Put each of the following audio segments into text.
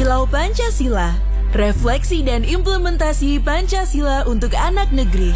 Kilau Pancasila, refleksi dan implementasi Pancasila untuk anak negeri.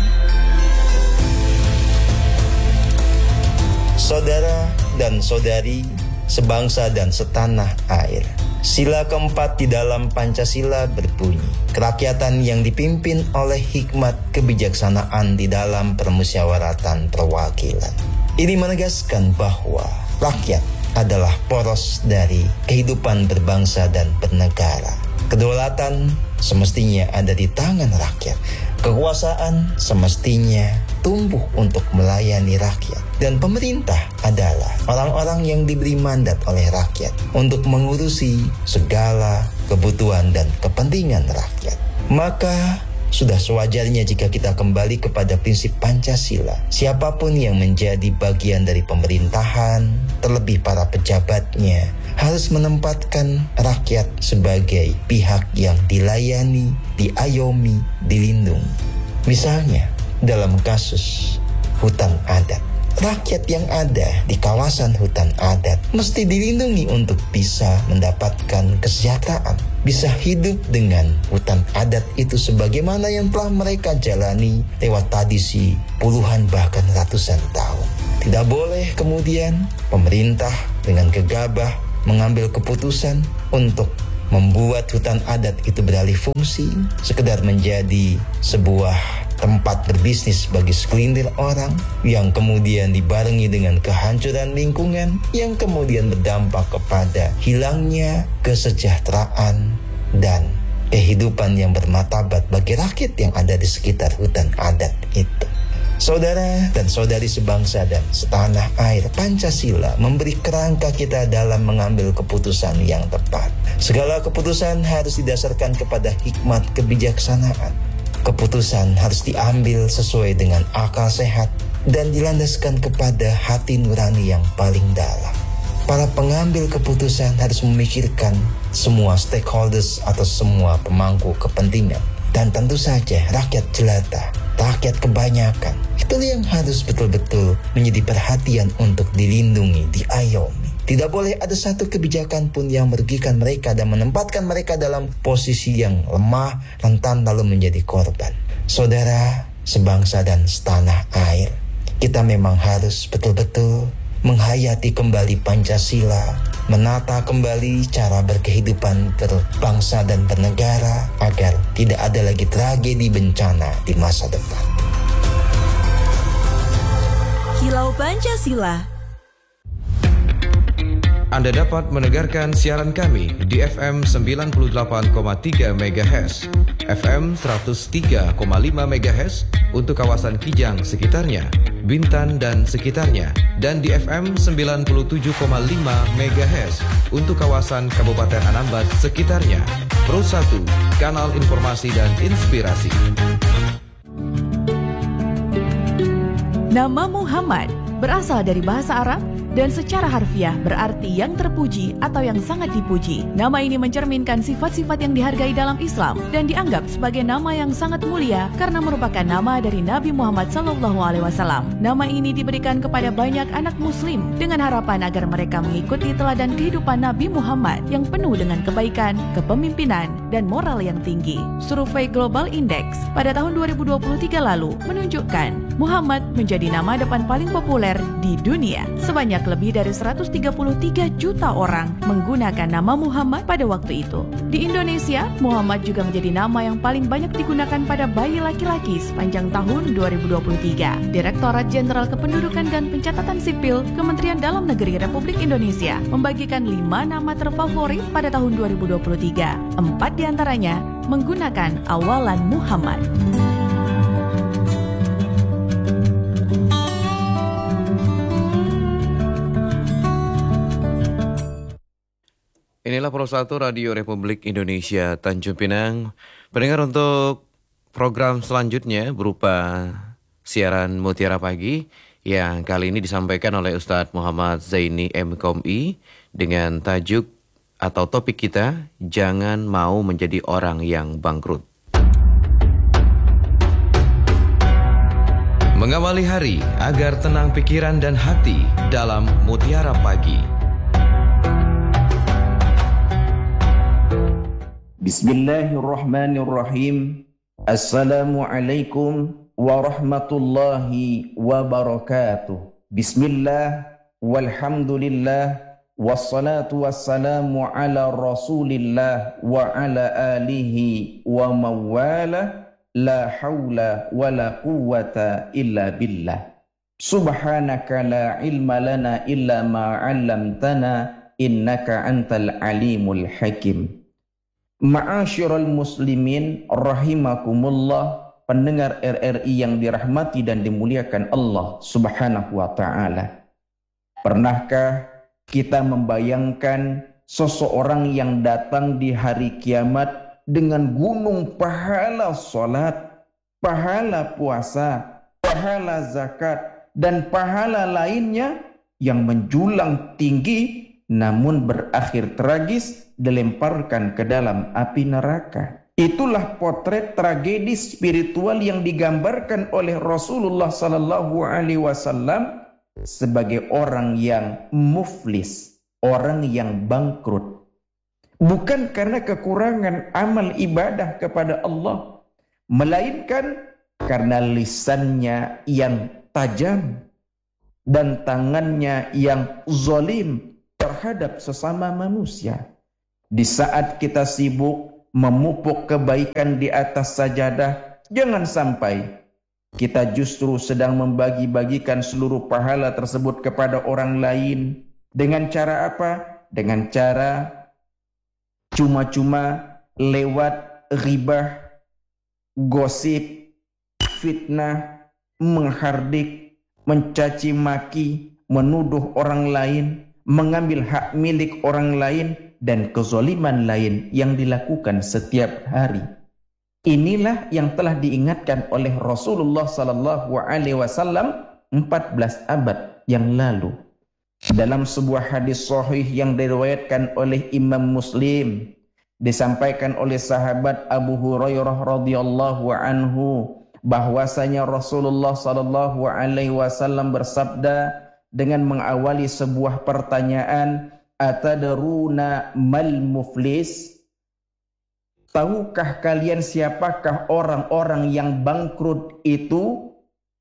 Saudara dan saudari, sebangsa dan setanah air. Sila keempat di dalam Pancasila berbunyi, kerakyatan yang dipimpin oleh hikmat kebijaksanaan di dalam permusyawaratan perwakilan. Ini menegaskan bahwa rakyat adalah poros dari kehidupan berbangsa dan bernegara. Kedaulatan semestinya ada di tangan rakyat. Kekuasaan semestinya tumbuh untuk melayani rakyat. Dan pemerintah adalah orang-orang yang diberi mandat oleh rakyat untuk mengurusi segala kebutuhan dan kepentingan rakyat. Maka sudah sewajarnya jika kita kembali kepada prinsip Pancasila. Siapapun yang menjadi bagian dari pemerintahan, terlebih para pejabatnya, harus menempatkan rakyat sebagai pihak yang dilayani, diayomi, dilindungi. Misalnya, dalam kasus hutan adat. Rakyat yang ada di kawasan hutan adat mesti dilindungi untuk bisa mendapatkan kesejahteraan, bisa hidup dengan hutan adat itu sebagaimana yang telah mereka jalani lewat tradisi puluhan bahkan ratusan tahun. Tidak boleh kemudian pemerintah dengan gegabah mengambil keputusan untuk membuat hutan adat itu beralih fungsi, sekedar menjadi sebuah tempat berbisnis bagi segelintir orang, yang kemudian dibarengi dengan kehancuran lingkungan, yang kemudian berdampak kepada hilangnya kesejahteraan dan kehidupan yang bermartabat bagi rakyat yang ada di sekitar hutan adat itu. Saudara dan saudari sebangsa dan setanah air, Pancasila memberi kerangka kita dalam mengambil keputusan yang tepat. Segala keputusan harus didasarkan kepada hikmat kebijaksanaan. Keputusan harus diambil sesuai dengan akal sehat dan dilandaskan kepada hati nurani yang paling dalam. Para pengambil keputusan harus memikirkan semua stakeholders atau semua pemangku kepentingan. Dan tentu saja rakyat jelata, rakyat kebanyakan. Itulah yang harus betul-betul menjadi perhatian untuk dilindungi, diayomi. Tidak boleh ada satu kebijakan pun yang merugikan mereka dan menempatkan mereka dalam posisi yang lemah, rentan lalu menjadi korban. Saudara, sebangsa dan setanah air, kita memang harus betul-betul menghayati kembali Pancasila, menata kembali cara berkehidupan berbangsa dan bernegara agar tidak ada lagi tragedi bencana di masa depan. Kilau Pancasila. Anda dapat mendengarkan siaran kami di FM 98,3 MHz, FM 103,5 MHz untuk kawasan Kijang sekitarnya, Bintan dan sekitarnya, dan di FM 97,5 MHz untuk kawasan Kabupaten Anambas sekitarnya. Pro 1, kanal informasi dan inspirasi. Nama Muhammad berasal dari bahasa Arab dan secara harfiah berarti yang terpuji atau yang sangat dipuji. Nama ini mencerminkan sifat-sifat yang dihargai dalam Islam dan dianggap sebagai nama yang sangat mulia karena merupakan nama dari Nabi Muhammad SAW. Nama ini diberikan kepada banyak anak muslim dengan harapan agar mereka mengikuti teladan kehidupan Nabi Muhammad yang penuh dengan kebaikan, kepemimpinan, dan moral yang tinggi. Survei Global Index pada tahun 2023 lalu menunjukkan Muhammad menjadi nama depan paling populer di dunia. Sebanyak lebih dari 133 juta orang menggunakan nama Muhammad pada waktu itu. Di Indonesia, Muhammad juga menjadi nama yang paling banyak digunakan pada bayi laki-laki sepanjang tahun 2023. Direktorat Jenderal Kependudukan dan Pencatatan Sipil Kementerian Dalam Negeri Republik Indonesia membagikan 5 nama terfavorit pada tahun 2023. 4 diantaranya menggunakan awalan Muhammad. Inilah Pro 1 Radio Republik Indonesia Tanjung Pinang. Pendengar, untuk program selanjutnya berupa siaran Mutiara Pagi yang kali ini disampaikan oleh Ustadz Muhammad Zaini MKOMI dengan tajuk atau topik kita, jangan mau menjadi orang yang bangkrut. Mengawali hari agar tenang pikiran dan hati dalam Mutiara Pagi. Bismillahirrahmanirrahim. Assalamualaikum warahmatullahi wabarakatuh. Bismillah, walhamdulillah, wassalatu wassalamu ala rasulillah wa ala alihi wa mawala, la hawla wa la quwwata illa billah. Subhanaka la ilma lana illa ma 'allamtana innaka antal alimul hakim. Ma'asyiral muslimin rahimakumullah, pendengar RRI yang dirahmati dan dimuliakan Allah Subhanahu wa taala. Pernahkah kita membayangkan seseorang yang datang di hari kiamat dengan gunung pahala salat, pahala puasa, pahala zakat, dan pahala lainnya yang menjulang tinggi namun berakhir tragis, dilemparkan ke dalam api neraka. Itulah potret tragedi spiritual yang digambarkan oleh Rasulullah sallallahu alaihi wasallam sebagai orang yang muflis, orang yang bangkrut. Bukan karena kekurangan amal ibadah kepada Allah, melainkan karena lisannya yang tajam dan tangannya yang zalim terhadap sesama manusia. Di saat kita sibuk memupuk kebaikan di atas sajadah, jangan sampai kita justru sedang membagi-bagikan seluruh pahala tersebut kepada orang lain. Dengan cara apa? Dengan cara cuma-cuma lewat ghibah, gosip, fitnah, menghardik, mencaci maki, menuduh orang lain, mengambil hak milik orang lain, dan kezaliman lain yang dilakukan setiap hari. Inilah yang telah diingatkan oleh Rasulullah sallallahu alaihi wasallam 14 abad yang lalu. Dalam sebuah hadis sahih yang diriwayatkan oleh Imam Muslim, disampaikan oleh sahabat Abu Hurairah radhiyallahu anhu bahwasanya Rasulullah sallallahu alaihi wasallam bersabda dengan mengawali sebuah pertanyaan, atadruna mal muflis? Tahukah kalian siapakah orang-orang yang bangkrut itu?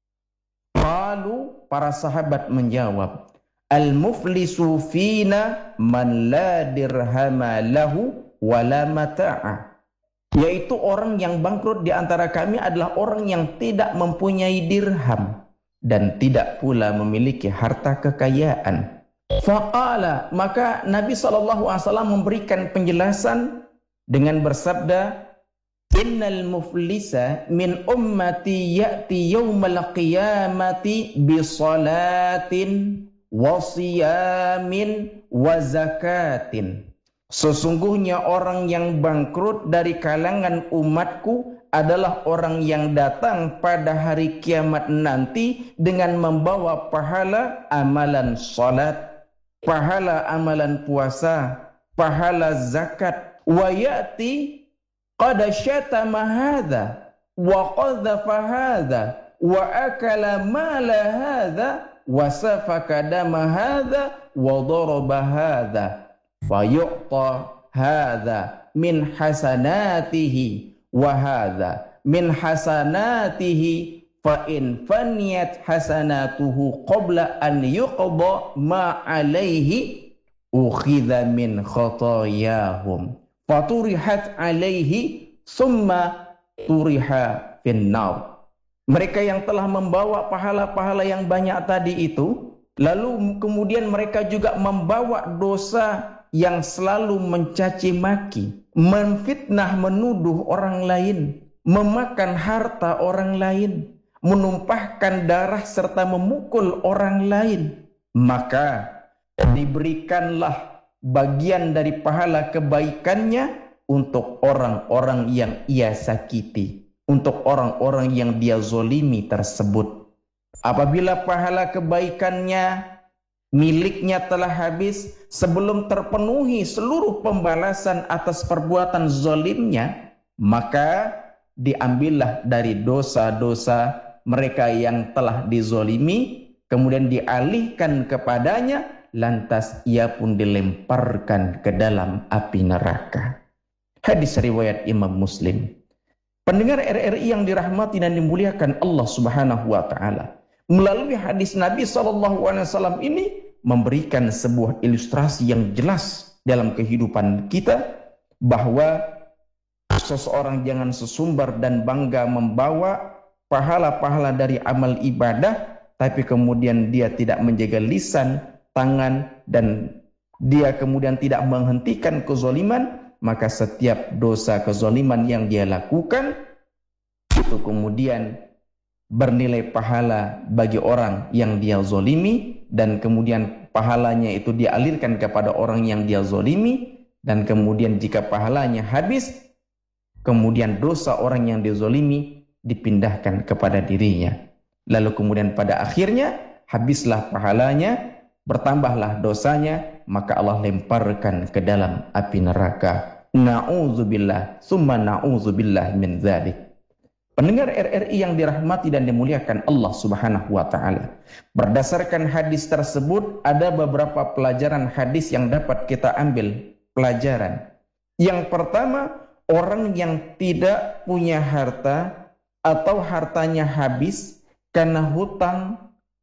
Qalu, para sahabat menjawab, al muflisu fina man la dirhama lahu wala mata'a. Yaitu orang yang bangkrut di antara kami adalah orang yang tidak mempunyai dirham dan tidak pula memiliki harta kekayaan. Faqala, maka Nabi SAW memberikan penjelasan dengan bersabda, innal muflisa min ummati ya'ti yawmal qiyamati bi salatin wa siyamin wa zakatin. Sesungguhnya orang yang bangkrut dari kalangan umatku adalah orang yang datang pada hari kiamat nanti dengan membawa pahala amalan salat, pahala amalan puasa, pahala zakat. Wa ya'ti qad syatama hadha wa qadhafa hadha wa akala mala hadha wa safaka dama hadha wa daraba hadha fa yu'ta hadha min hasanatihi wa hadha min hasanatihi fa in faniyat hasanatuhu qabla an yuqda ma alaihi ukhidha min khatayahum faturihat alaihi summa turiha finnar. Mereka yang telah membawa pahala-pahala yang banyak tadi itu, lalu kemudian mereka juga membawa dosa yang selalu mencaci maki, memfitnah, menuduh orang lain, memakan harta orang lain, menumpahkan darah serta memukul orang lain. Maka diberikanlah bagian dari pahala kebaikannya untuk orang-orang yang ia sakiti, untuk orang-orang yang dia zolimi tersebut. Apabila pahala kebaikannya miliknya telah habis sebelum terpenuhi seluruh pembalasan atas perbuatan zalimnya, maka diambillah dari dosa-dosa mereka yang telah dizolimi, kemudian dialihkan kepadanya, lantas ia pun dilemparkan ke dalam api neraka. Hadis riwayat Imam Muslim. Pendengar RRI yang dirahmati dan dimuliakan Allah Subhanahu wa taala. Melalui hadis Nabi SAW ini memberikan sebuah ilustrasi yang jelas dalam kehidupan kita bahwa seseorang jangan sesumbar dan bangga membawa pahala-pahala dari amal ibadah, tapi kemudian dia tidak menjaga lisan, tangan, dan dia kemudian tidak menghentikan kezaliman, maka setiap dosa kezaliman yang dia lakukan itu kemudian bernilai pahala bagi orang yang dia zalimi, dan kemudian pahalanya itu dialirkan kepada orang yang dia zalimi, dan kemudian jika pahalanya habis, kemudian dosa orang yang dizalimi dipindahkan kepada dirinya. Lalu kemudian pada akhirnya habislah pahalanya, bertambahlah dosanya, maka Allah lemparkan ke dalam api neraka. Na'udzubillah, summa na'udzubillah min dzalik. Pendengar RRI yang dirahmati dan dimuliakan Allah Subhanahu wa taala. Berdasarkan hadis tersebut ada beberapa pelajaran hadis yang dapat kita ambil pelajaran. Yang pertama, orang yang tidak punya harta atau hartanya habis karena hutang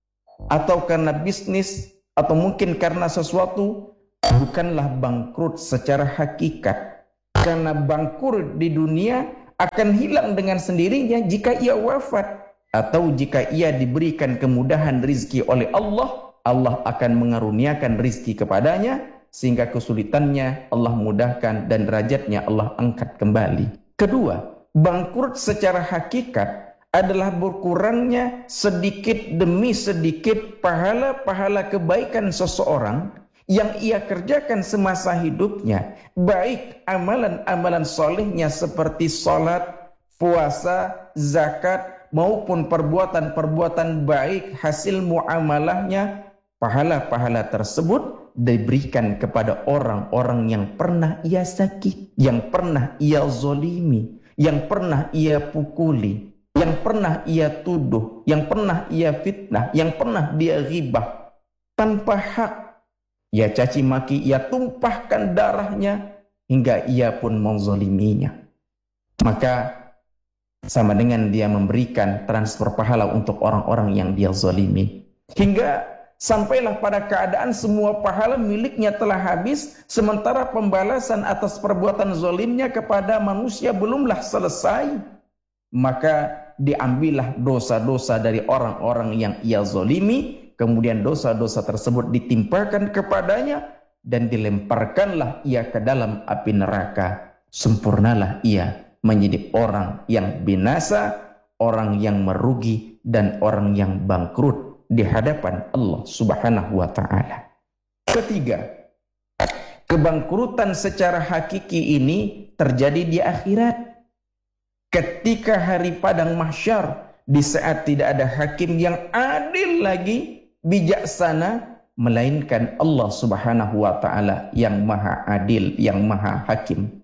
atau karena bisnis atau mungkin karena sesuatu, bukanlah bangkrut secara hakikat. Karena bangkrut di dunia akan hilang dengan sendirinya jika ia wafat, atau jika ia diberikan kemudahan rizki oleh Allah, Allah akan mengaruniakan rizki kepadanya sehingga kesulitannya Allah mudahkan dan derajatnya Allah angkat kembali. Kedua, bangkrut secara hakikat adalah berkurangnya sedikit demi sedikit pahala-pahala kebaikan seseorang yang ia kerjakan semasa hidupnya, baik amalan-amalan solehnya seperti salat, puasa, zakat, maupun perbuatan-perbuatan baik hasil muamalahnya, pahala-pahala tersebut diberikan kepada orang-orang yang pernah ia sakit, yang pernah ia zalimi, yang pernah ia pukuli, yang pernah ia tuduh, yang pernah ia fitnah, yang pernah dia ghibah tanpa hak. Ia caci maki, ia tumpahkan darahnya hingga ia pun menzaliminya. Maka sama dengan dia memberikan transfer pahala untuk orang-orang yang dia zalimi. Hingga sampailah pada keadaan semua pahala miliknya telah habis, sementara pembalasan atas perbuatan zalimnya kepada manusia belumlah selesai. Maka diambillah dosa-dosa dari orang-orang yang ia zalimi, kemudian dosa-dosa tersebut ditimpakan kepadanya dan dilemparkanlah ia ke dalam api neraka. Sempurnalah ia menjadi orang yang binasa, orang yang merugi, dan orang yang bangkrut di hadapan Allah Subhanahu wa taala. Ketiga, kebangkrutan secara hakiki ini terjadi di akhirat. Ketika hari padang mahsyar, di saat tidak ada hakim yang adil lagi, bijaksana, melainkan Allah Subhanahu wa taala yang maha adil, yang maha hakim.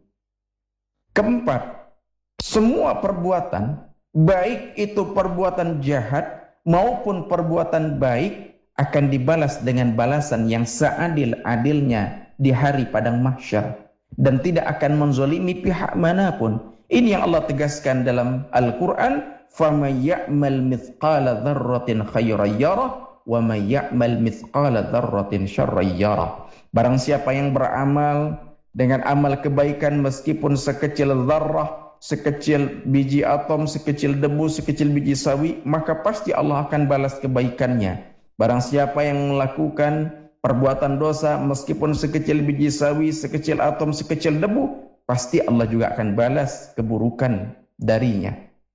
Keempat, semua perbuatan, baik itu perbuatan jahat maupun perbuatan baik, akan dibalas dengan balasan yang seadil-adilnya di hari padang mahsyar, dan tidak akan menzalimi pihak manapun. Ini yang Allah tegaskan dalam Al-Quran, فَمَنْ يَعْمَلْ مِثْقَالَ ذَرَّةٍ خَيْرًا يَرَهُ وَمَنْ يَعْمَلْ مِثْقَالَ ذَرَّةٍ شَرًّا يَرَهُ. Barang siapa yang beramal dengan amal kebaikan meskipun sekecil zarrah, sekecil biji atom, sekecil debu, sekecil biji sawi, maka pasti Allah akan balas kebaikannya. Barang siapa yang melakukan perbuatan dosa meskipun sekecil biji sawi, sekecil atom, sekecil debu, pasti Allah juga akan balas keburukan darinya.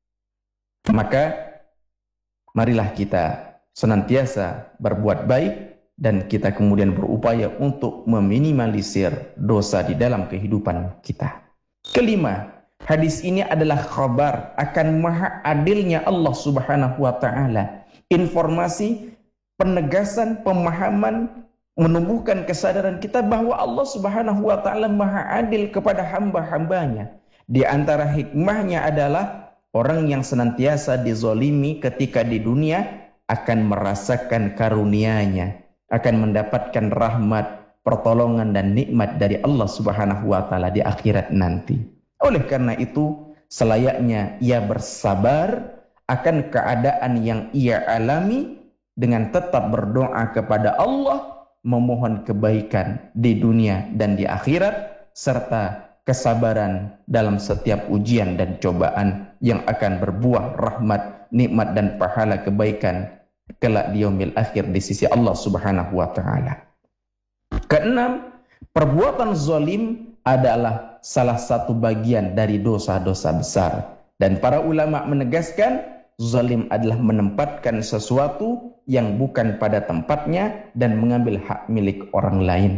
Maka marilah kita senantiasa berbuat baik dan kita kemudian berupaya untuk meminimalisir dosa di dalam kehidupan kita. Kelima, hadis ini adalah khabar akan maha adilnya Allah Subhanahu wa taala. Informasi, penegasan, pemahaman, menumbuhkan kesadaran kita bahwa Allah Subhanahu wa taala maha adil kepada hamba-hambanya. Di antara hikmahnya adalah orang yang senantiasa dizalimi ketika di dunia akan merasakan karunia-Nya, akan mendapatkan rahmat, pertolongan dan nikmat dari Allah Subhanahu wa taala di akhirat nanti. Oleh karena itu, selayaknya ia bersabar akan keadaan yang ia alami dengan tetap berdoa kepada Allah, memohon kebaikan di dunia dan di akhirat, serta kesabaran dalam setiap ujian dan cobaan yang akan berbuah rahmat, nikmat dan pahala kebaikan kelak di yaumil akhir di sisi Allah Subhanahu wa taala. Keenam, perbuatan zalim adalah salah satu bagian dari dosa-dosa besar, dan para ulama menegaskan zalim adalah menempatkan sesuatu yang bukan pada tempatnya dan mengambil hak milik orang lain.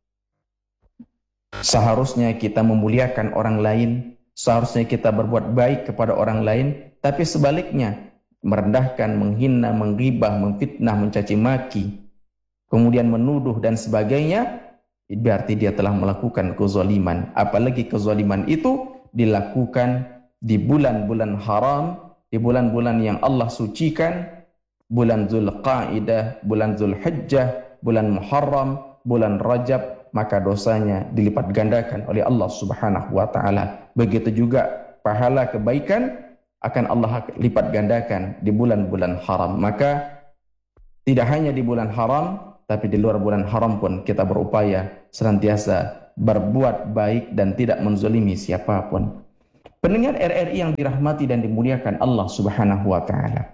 Seharusnya kita memuliakan orang lain, seharusnya kita berbuat baik kepada orang lain, tapi sebaliknya merendahkan, menghina, menggibah, memfitnah, mencaci maki, kemudian menuduh dan sebagainya, berarti dia telah melakukan kezaliman. Apalagi kezaliman itu dilakukan di bulan-bulan haram, di bulan-bulan yang Allah sucikan, bulan Zulqaidah, bulan Zulhijjah, bulan Muharram, bulan Rajab, maka dosanya dilipat gandakan oleh Allah Subhanahu wa taala. Begitu juga pahala kebaikan akan Allah lipat gandakan di bulan-bulan haram. Maka tidak hanya di bulan haram, tapi di luar bulan haram pun kita berupaya senantiasa berbuat baik dan tidak menzalimi siapapun. Pendengar RRI yang dirahmati dan dimuliakan Allah Subhanahu wa taala.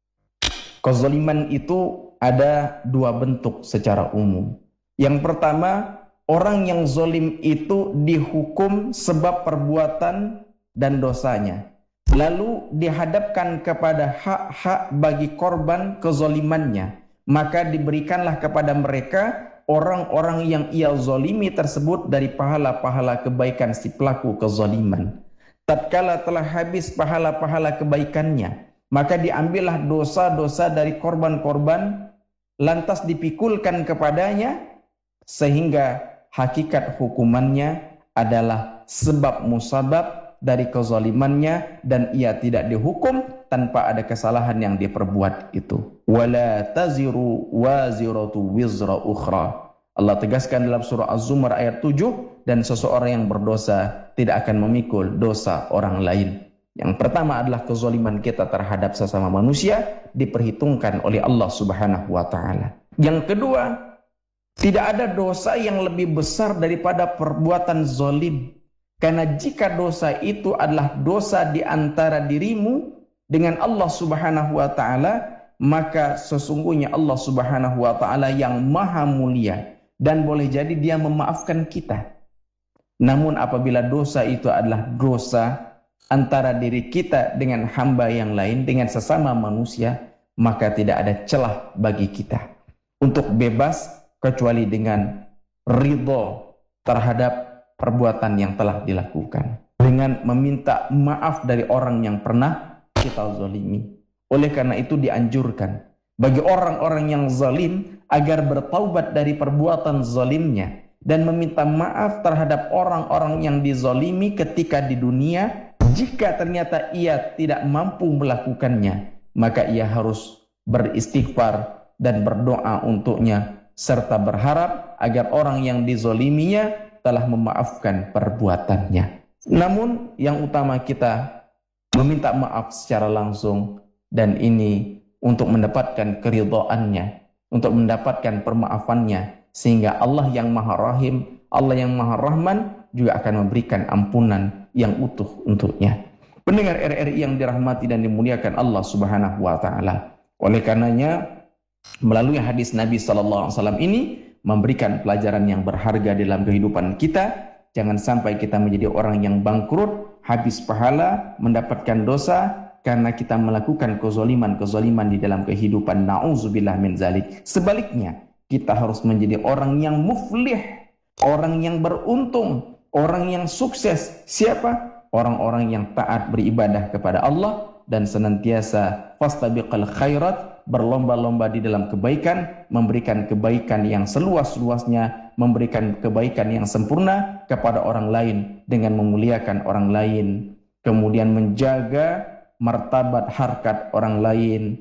Kezaliman itu ada dua bentuk secara umum. Yang pertama, orang yang zalim itu dihukum sebab perbuatan dan dosanya, lalu dihadapkan kepada hak-hak bagi korban kezalimannya, maka diberikanlah kepada mereka orang-orang yang ia zalimi tersebut dari pahala-pahala kebaikan si pelaku kezaliman. Tatkala telah habis pahala-pahala kebaikannya, maka diambillah dosa-dosa dari korban-korban, lantas dipikulkan kepadanya, sehingga hakikat hukumannya adalah sebab musabab dari kezalimannya, dan ia tidak dihukum tanpa ada kesalahan yang diperbuat itu. Wala taziru waziratu wizra ukhra. Allah tegaskan dalam surah Az-Zumar ayat 7, dan seseorang yang berdosa tidak akan memikul dosa orang lain. Yang pertama adalah kezaliman kita terhadap sesama manusia diperhitungkan oleh Allah Subhanahu wa taala. Yang kedua, tidak ada dosa yang lebih besar daripada perbuatan zalim. Karena jika dosa itu adalah dosa di antara dirimu dengan Allah Subhanahu wa taala, maka sesungguhnya Allah Subhanahu wa taala yang maha mulia dan boleh jadi dia memaafkan kita. Namun apabila dosa itu adalah dosa antara diri kita dengan hamba yang lain, dengan sesama manusia, maka tidak ada celah bagi kita untuk bebas kecuali dengan ridho terhadap perbuatan yang telah dilakukan, dengan meminta maaf dari orang yang pernah kita zalimi. Oleh karena itu dianjurkan bagi orang-orang yang zalim agar bertaubat dari perbuatan zalimnya dan meminta maaf terhadap orang-orang yang dizalimi ketika di dunia. Jika ternyata ia tidak mampu melakukannya, maka ia harus beristighfar dan berdoa untuknya, serta berharap agar orang yang dizaliminya telah memaafkan perbuatannya. Namun yang utama kita meminta maaf secara langsung, dan ini untuk mendapatkan keridhaannya, untuk mendapatkan permaafannya, sehingga Allah yang Maha Rahim, Allah yang Maha Rahman juga akan memberikan ampunan yang utuh untuknya. Pendengar RRI yang dirahmati dan dimuliakan Allah Subhanahu wa taala. Oleh karenanya, melalui hadis Nabi sallallahu alaihi wasallam ini memberikan pelajaran yang berharga dalam kehidupan kita. Jangan sampai kita menjadi orang yang bangkrut, habis pahala, mendapatkan dosa karena kita melakukan kezaliman-kezaliman di dalam kehidupan. Na'udzubillah min zalik. Sebaliknya, kita harus menjadi orang yang muflih, orang yang beruntung, orang yang sukses. Siapa? Orang-orang yang taat beribadah kepada Allah dan senantiasa fastabiqal khairat, berlomba-lomba di dalam kebaikan, memberikan kebaikan yang seluas-luasnya, memberikan kebaikan yang sempurna kepada orang lain dengan memuliakan orang lain, kemudian menjaga martabat harkat orang lain,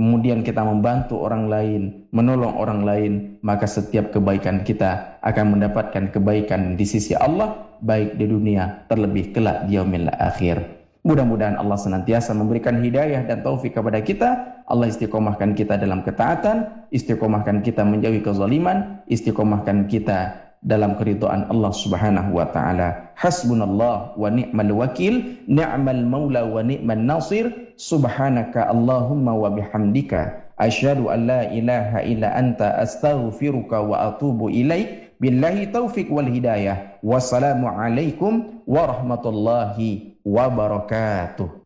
kemudian kita membantu orang lain, menolong orang lain, maka setiap kebaikan kita akan mendapatkan kebaikan di sisi Allah, baik di dunia terlebih kelak di yaumil akhir. Mudah-mudahan Allah senantiasa memberikan hidayah dan taufik kepada kita. Allah istiqomahkan kita dalam ketaatan, istiqomahkan kita menjauhi kezaliman, istiqomahkan kita dalam keridhaan Allah Subhanahu wa taala. Hasbunallah wa ni'mal wakil, ni'mal maula wa ni'man nasir. Subhanaka Allahumma wa bihamdika asyhadu an la ilaha illa anta astaghfiruka wa atubu ilaik. Billahi taufik wal hidayah. Wassalamu alaikum warahmatullahi wabarakatuh.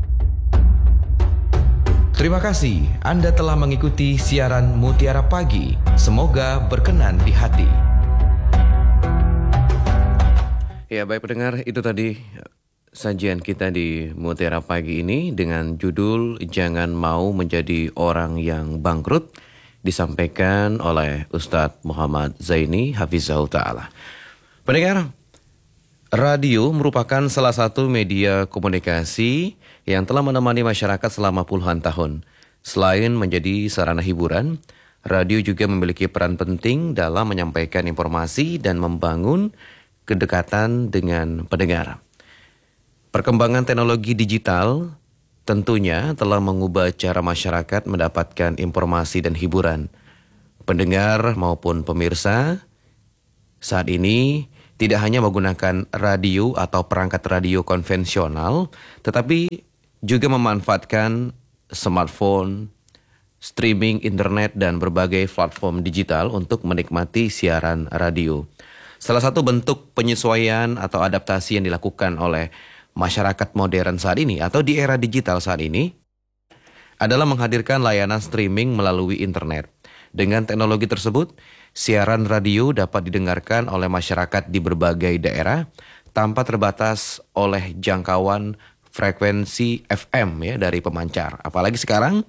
Terima kasih Anda telah mengikuti siaran Mutiara Pagi. Semoga berkenan di hati. Ya, baik pendengar, itu tadi sajian kita di Mutiara Pagi ini dengan judul Jangan Mau Menjadi Orang Yang Bangkrut, disampaikan oleh Ustadz Muhammad Zaini Hafizahul Ta'ala. Pendengar, radio merupakan salah satu media komunikasi yang telah menemani masyarakat selama puluhan tahun. Selain menjadi sarana hiburan, radio juga memiliki peran penting dalam menyampaikan informasi dan membangun kedekatan dengan pendengar. Perkembangan teknologi digital tentunya telah mengubah cara masyarakat mendapatkan informasi dan hiburan. Pendengar maupun pemirsa saat ini tidak hanya menggunakan radio atau perangkat radio konvensional, tetapi juga memanfaatkan smartphone, streaming internet, dan berbagai platform digital untuk menikmati siaran radio. Salah satu bentuk penyesuaian atau adaptasi yang dilakukan oleh masyarakat modern saat ini atau di era digital saat ini adalah menghadirkan layanan streaming melalui internet. Dengan teknologi tersebut, siaran radio dapat didengarkan oleh masyarakat di berbagai daerah tanpa terbatas oleh jangkauan frekuensi FM ya dari pemancar. Apalagi sekarang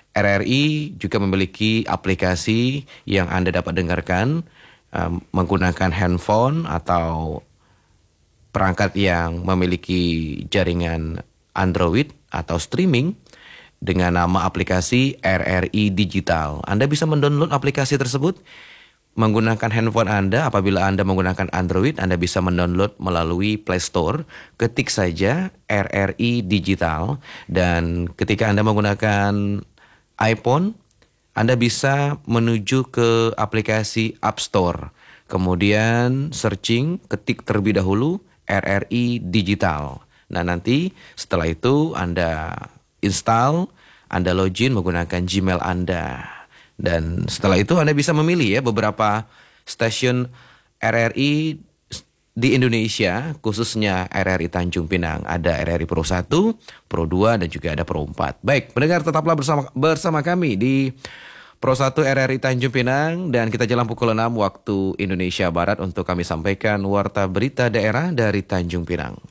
RRI juga memiliki aplikasi yang Anda dapat dengarkan menggunakan handphone atau perangkat yang memiliki jaringan Android atau streaming dengan nama aplikasi RRI Digital. Anda bisa mendownload aplikasi tersebut menggunakan handphone Anda. Apabila Anda menggunakan Android, Anda bisa mendownload melalui Play Store. Ketik saja RRI Digital, dan ketika Anda menggunakan iPhone, Anda bisa menuju ke aplikasi App Store. Kemudian searching, ketik terlebih dahulu RRI Digital. Nah, nanti setelah itu Anda install, Anda login menggunakan Gmail Anda. Dan setelah itu Anda bisa memilih ya beberapa stasiun RRI di Indonesia, khususnya RRI Tanjung Pinang. Ada RRI Pro 1, Pro 2, dan juga ada Pro 4. Baik, pendengar, tetaplah bersama kami di Pro 1 RRI Tanjung Pinang, dan kita jalan pukul 6 waktu Indonesia Barat untuk kami sampaikan warta berita daerah dari Tanjung Pinang.